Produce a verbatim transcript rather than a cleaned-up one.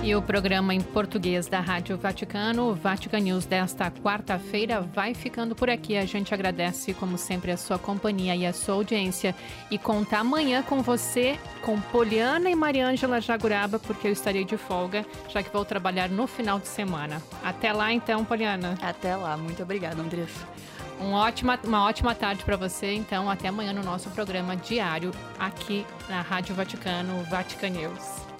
E o programa em português da Rádio Vaticano, o Vatican News desta quarta-feira, vai ficando por aqui. A gente agradece, como sempre, a sua companhia e a sua audiência. E contar amanhã com você, com Poliana e Mariângela Jaguraba, porque eu estarei de folga, já que vou trabalhar no final de semana. Até lá, então, Poliana. Até lá. Muito obrigada, Andressa. Um ótima, uma ótima tarde para você. Então, até amanhã no nosso programa diário, aqui na Rádio Vaticano, Vatican News.